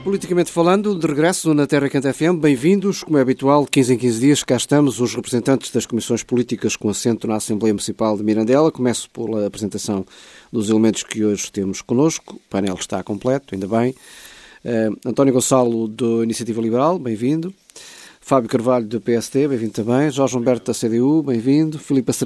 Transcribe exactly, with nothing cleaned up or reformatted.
Politicamente falando, de regresso na Terra Canta F M, bem-vindos. Como é habitual, quinze em quinze dias, cá estamos os representantes das comissões políticas com assento na Assembleia Municipal de Mirandela. Começo pela apresentação dos elementos que hoje temos connosco. O painel está completo, ainda bem. Uh, António Gonçalo, da Iniciativa Liberal, bem-vindo. Fábio Carvalho, do P S D, bem-vindo também. Jorge Humberto, da C D U, bem-vindo. Filipe